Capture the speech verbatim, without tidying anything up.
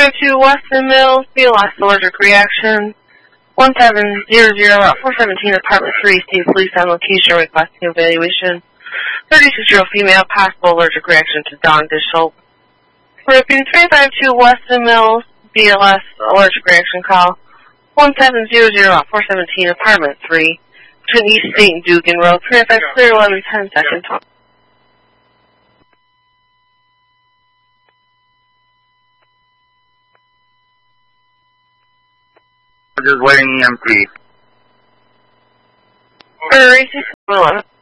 five two Weston Mills, B L S allergic reaction. one seven zero zero at four seventeen apartment three, state police on location requesting evaluation. thirty-six-year-old female, possible allergic reaction to Dawn dish soap. Repeating three five two Weston Mills, B L S allergic reaction call. one seven zero zero at four seventeen apartment three, between East State and Dugan Road. three five clear, eleven ten second. Just waiting E M T. Or